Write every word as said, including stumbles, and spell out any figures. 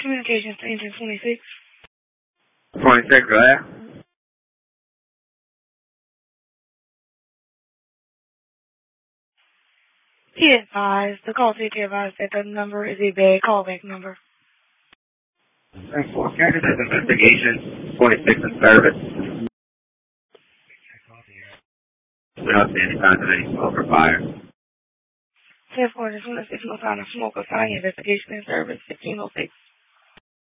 Communications to engine twenty-six. twenty-six, go ahead. Be advised, the call to advised that the number is a bad callback number. Thanks for investigation, twenty-six in service. We don't see any signs of any smoke or fire. ten four, twenty-six, no sign of smoke or fire. Investigation in service, fifteen oh six.